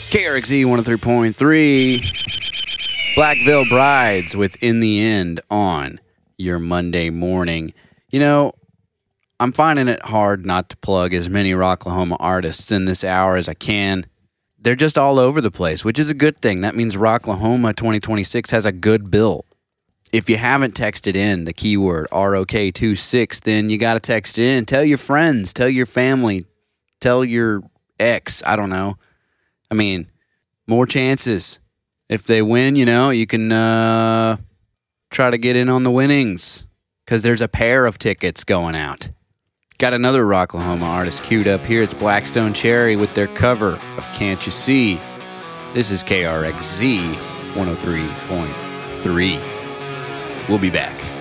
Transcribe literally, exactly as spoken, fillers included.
K R X Z one oh three point three. Black Veil Brides with In the End on your Monday morning. You know, I'm finding it hard not to plug as many Rocklahoma artists in this hour as I can. They're just all over the place, which is a good thing. That means Rocklahoma twenty twenty-six has a good bill. If you haven't texted in the keyword R O K twenty-six, then you got to text it in. Tell your friends, tell your family, tell your ex, I don't know. I mean, more chances. If they win, you know, you can uh, try to get in on the winnings because there's a pair of tickets going out. Got another Rocklahoma artist queued up here. It's Blackstone Cherry with their cover of Can't You See. This is K R X Z one oh three point three. We'll be back.